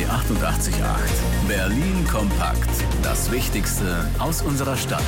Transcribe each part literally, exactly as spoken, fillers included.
achtundachtzig Komma acht. Berlin kompakt. Das Wichtigste aus unserer Stadt.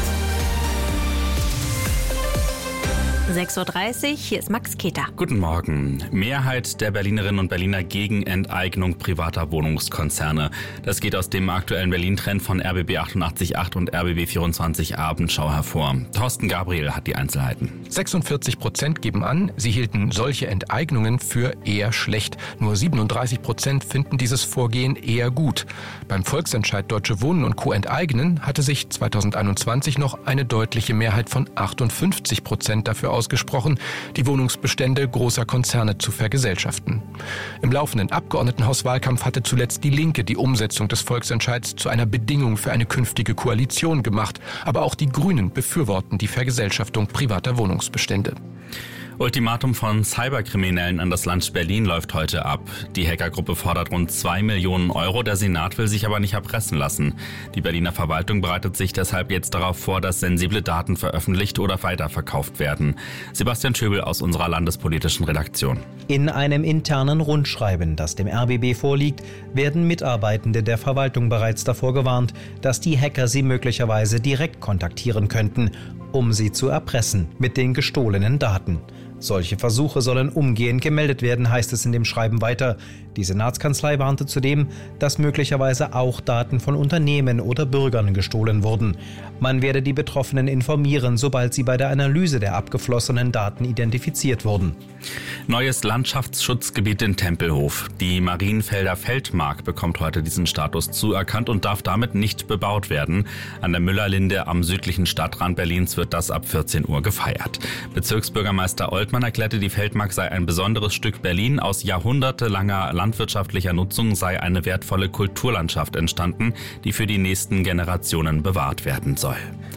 sechs Uhr dreißig, hier ist Max Keter. Guten Morgen. Mehrheit der Berlinerinnen und Berliner gegen Enteignung privater Wohnungskonzerne. Das geht aus dem aktuellen Berlin-Trend von R B B achtundachtzig Komma acht und R B B vierundzwanzig Abendschau hervor. Thorsten Gabriel hat die Einzelheiten. sechsundvierzig Prozent geben an, sie hielten solche Enteignungen für eher schlecht. Nur siebenunddreißig Prozent finden dieses Vorgehen eher gut. Beim Volksentscheid Deutsche Wohnen und Co. enteignen hatte sich zweitausendeinundzwanzig noch eine deutliche Mehrheit von achtundfünfzig Prozent dafür ausgesprochen, die Wohnungsbestände großer Konzerne zu vergesellschaften. Im laufenden Abgeordnetenhauswahlkampf hatte zuletzt die Linke die Umsetzung des Volksentscheids zu einer Bedingung für eine künftige Koalition gemacht. Aber auch die Grünen befürworten die Vergesellschaftung privater Wohnungsbestände. Ultimatum von Cyberkriminellen an das Land Berlin läuft heute ab. Die Hackergruppe fordert rund zwei Millionen Euro, der Senat will sich aber nicht erpressen lassen. Die Berliner Verwaltung bereitet sich deshalb jetzt darauf vor, dass sensible Daten veröffentlicht oder weiterverkauft werden. Sebastian Schöbel aus unserer landespolitischen Redaktion. In einem internen Rundschreiben, das dem R B B vorliegt, werden Mitarbeitende der Verwaltung bereits davor gewarnt, dass die Hacker sie möglicherweise direkt kontaktieren könnten, um sie zu erpressen mit den gestohlenen Daten. Solche Versuche sollen umgehend gemeldet werden, heißt es in dem Schreiben weiter. Die Senatskanzlei warnte zudem, dass möglicherweise auch Daten von Unternehmen oder Bürgern gestohlen wurden. Man werde die Betroffenen informieren, sobald sie bei der Analyse der abgeflossenen Daten identifiziert wurden. Neues Landschaftsschutzgebiet in Tempelhof. Die Marienfelder Feldmark bekommt heute diesen Status zuerkannt und darf damit nicht bebaut werden. An der Müllerlinde am südlichen Stadtrand Berlins wird das ab vierzehn Uhr gefeiert. Bezirksbürgermeister Oltmann erklärte, die Feldmark sei ein besonderes Stück Berlin. Aus jahrhundertelanger landwirtschaftlicher Nutzung sei eine wertvolle Kulturlandschaft entstanden, die für die nächsten Generationen bewahrt werden soll.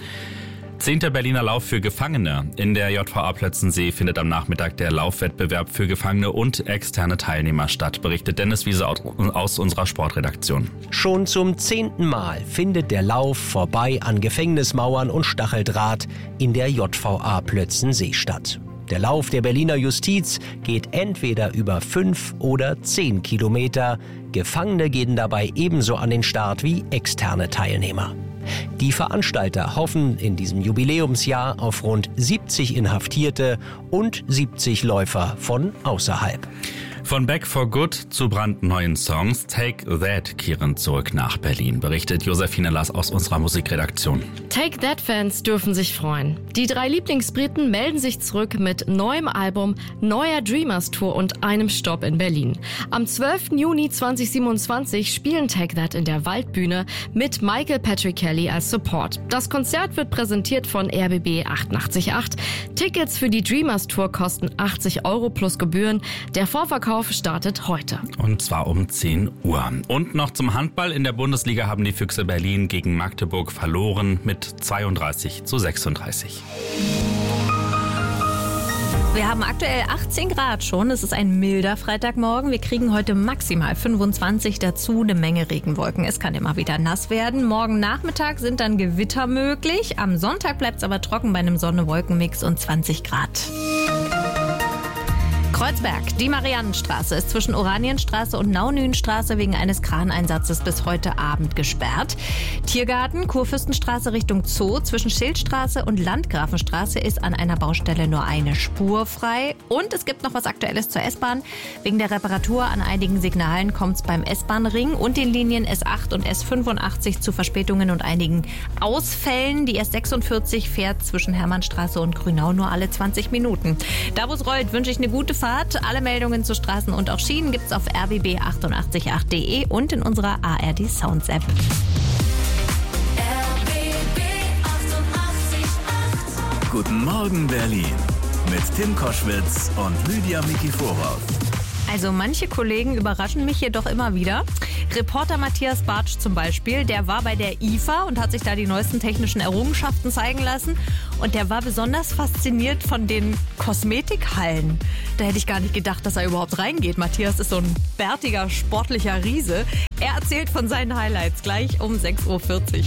Zehnter Berliner Lauf für Gefangene. In der J V A Plötzensee findet am Nachmittag der Laufwettbewerb für Gefangene und externe Teilnehmer statt, berichtet Dennis Wiese aus unserer Sportredaktion. Schon zum zehnten Mal findet der Lauf vorbei an Gefängnismauern und Stacheldraht in der J V A Plötzensee statt. Der Lauf der Berliner Justiz geht entweder über fünf oder zehn Kilometer. Gefangene gehen dabei ebenso an den Start wie externe Teilnehmer. Die Veranstalter hoffen in diesem Jubiläumsjahr auf rund siebzig Inhaftierte und siebzig Läufer von außerhalb. Von Back for Good zu brandneuen Songs Take That kehren zurück nach Berlin, berichtet Josephine Lass aus unserer Musikredaktion. Take That-Fans dürfen sich freuen. Die drei Lieblingsbriten melden sich zurück mit neuem Album, neuer Dreamers-Tour und einem Stopp in Berlin. Am zwölften Juni zweitausendsiebenundzwanzig spielen Take That in der Waldbühne mit Michael Patrick Kelly als Support. Das Konzert wird präsentiert von R B B achtundachtzig Komma acht. Tickets für die Dreamers-Tour kosten achtzig Euro plus Gebühren. Der Vorverkauf startet heute. Und zwar um zehn Uhr. Und noch zum Handball. In der Bundesliga haben die Füchse Berlin gegen Magdeburg verloren mit zweiunddreißig zu sechsunddreißig. Wir haben aktuell achtzehn Grad schon. Es ist ein milder Freitagmorgen. Wir kriegen heute maximal fünfundzwanzig, dazu eine Menge Regenwolken. Es kann immer wieder nass werden. Morgen Nachmittag sind dann Gewitter möglich. Am Sonntag bleibt es aber trocken bei einem Sonne-Wolken-Mix und zwanzig Grad. Kreuzberg. Die Mariannenstraße ist zwischen Oranienstraße und Naunühnstraße wegen eines Kraneinsatzes bis heute Abend gesperrt. Tiergarten, Kurfürstenstraße Richtung Zoo zwischen Schildstraße und Landgrafenstraße ist an einer Baustelle nur eine Spur frei. Und es gibt noch was Aktuelles zur S-Bahn. Wegen der Reparatur an einigen Signalen kommt es beim S-Bahn-Ring und den Linien S acht und S fünfundachtzig zu Verspätungen und einigen Ausfällen. Die S sechsundvierzig fährt zwischen Hermannstraße und Grünau nur alle zwanzig Minuten. Da wo es rollt, wünsche ich eine gute Fahrt. Alle Meldungen zu Straßen und auch Schienen gibt's auf r b b achtundachtzig Komma acht punkt de und in unserer A R D Sounds App. R B B achtundachtzig Komma acht. Guten Morgen Berlin mit Tim Koschwitz und Lydia Mikiforov. Also manche Kollegen überraschen mich hier doch immer wieder. Reporter Matthias Bartsch zum Beispiel, der war bei der I F A und hat sich da die neuesten technischen Errungenschaften zeigen lassen. Und der war besonders fasziniert von den Kosmetikhallen. Da hätte ich gar nicht gedacht, dass er überhaupt reingeht. Matthias ist so ein bärtiger, sportlicher Riese. Er erzählt von seinen Highlights gleich um sechs Uhr vierzig.